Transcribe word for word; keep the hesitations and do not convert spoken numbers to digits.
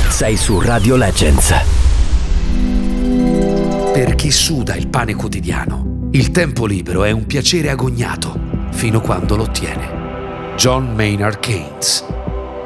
Sei su Radio Legends. Per chi suda il pane quotidiano, il tempo libero è un piacere agognato, fino quando lo ottiene. John Maynard Keynes.